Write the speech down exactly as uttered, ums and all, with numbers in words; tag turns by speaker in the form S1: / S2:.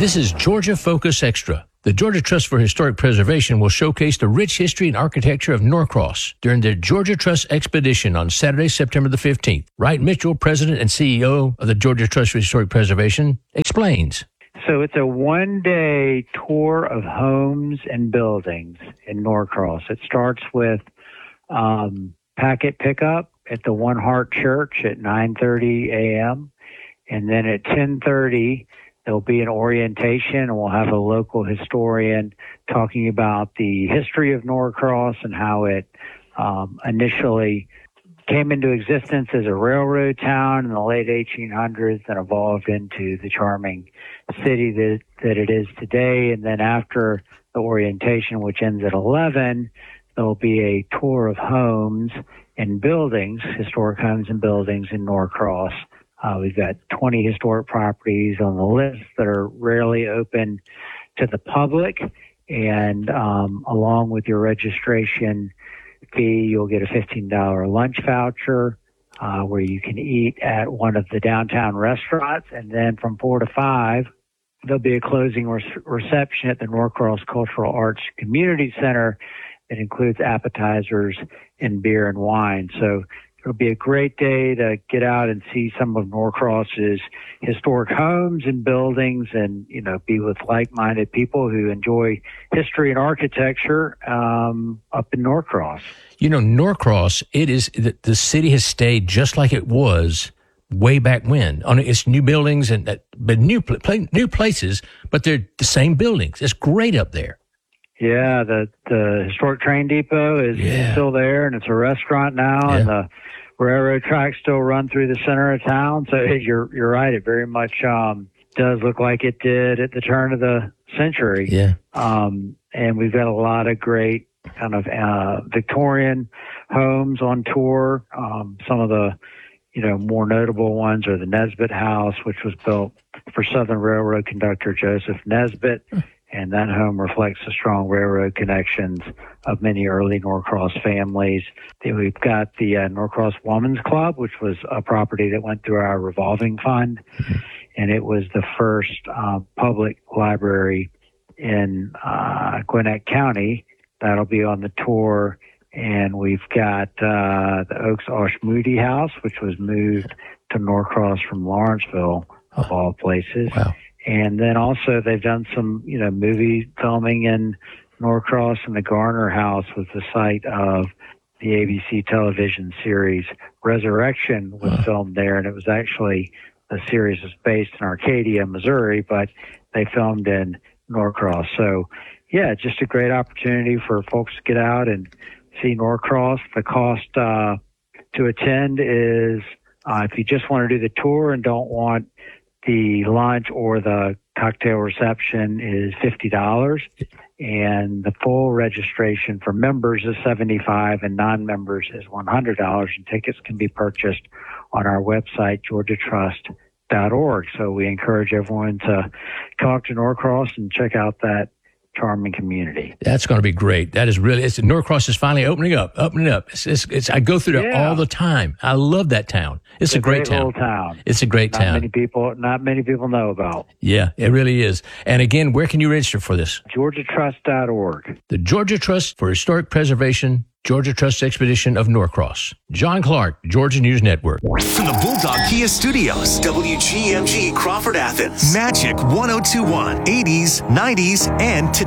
S1: This is Georgia Focus Extra. The Georgia Trust for Historic Preservation will showcase the rich history and architecture of Norcross during the Georgia Trust Expedition on Saturday, September the fifteenth. Wright Mitchell, President and C E O of the Georgia Trust for Historic Preservation, explains.
S2: So it's a one-day tour of homes and buildings in Norcross. It starts with um, packet pickup at the One Heart Church at nine thirty a.m. And then at ten thirty, there'll be an orientation, and we'll have a local historian talking about the history of Norcross and how it um, initially came into existence as a railroad town in the late eighteen hundreds and evolved into the charming city that, that it is today. And then after the orientation, which ends at eleven, there'll be a tour of homes and buildings, historic homes and buildings in Norcross. Uh, we've got twenty historic properties on the list that are rarely open to the public. And um, along with your registration fee, you'll get a fifteen dollars lunch voucher uh, where you can eat at one of the downtown restaurants. And then from four to five, there'll be a closing re- reception at the Norcross Cultural Arts Community Center that includes appetizers and beer and wine. So it'll be a great day to get out and see some of Norcross's historic homes and buildings and, you know, be with like-minded people who enjoy history and architecture um, up in Norcross.
S1: You know, Norcross, it is, the, the city has stayed just like it was way back when. On its new buildings and uh, but new pl- new places, but they're the same buildings. It's great up there.
S2: Yeah, the the historic train depot is
S1: yeah.
S2: still there, and it's a restaurant now, yeah. and the railroad tracks still run through the center of town. So you're you're right; it very much um, does look like it did at the turn of the century.
S1: Yeah,
S2: um, and we've got a lot of great kind of uh, Victorian homes on tour. Um, some of the you know more notable ones are the Nesbitt House, which was built for Southern Railroad conductor Joseph Nesbitt. And that home reflects the strong railroad connections of many early Norcross families. Then we've got the uh, Norcross Women's Club, which was a property that went through our revolving fund. And it was the first uh, public library in uh, Gwinnett County. That'll be on the tour. And we've got uh, the Oaks Osh Moody House, which was moved to Norcross from Lawrenceville, of all places.
S1: Wow.
S2: And then also they've done some, you know, movie filming in Norcross, and the Garner House was the site of the A B C television series Resurrection was uh. filmed there. And it was actually, the series was based in Arcadia, Missouri, but they filmed in Norcross. So, yeah, just a great opportunity for folks to get out and see Norcross. The cost uh, to attend is, uh, if you just want to do the tour and don't want the lunch or the cocktail reception, is fifty dollars, and the full registration for members is seventy-five dollars and non-members is one hundred dollars, and tickets can be purchased on our website, georgia trust dot org. So we encourage everyone to come up to Norcross and check out that charming community.
S1: That's going to be great. That is really, it's, Norcross is finally opening up, opening up. It's, it's, it's I go through there
S2: yeah.
S1: all the time. I love that town. It's,
S2: it's
S1: a great,
S2: great
S1: town.
S2: Little town.
S1: It's a great
S2: not
S1: town.
S2: Many people, not many people know about.
S1: Yeah, it really is. And again, where can you register for this?
S2: georgia trust dot org.
S1: The Georgia Trust for Historic Preservation, Georgia Trust Expedition of Norcross. John Clark, Georgia News Network.
S3: From the Bulldog Kia Studios, W G M G Crawford, Athens. Magic one oh two one, eighties, nineties, and today.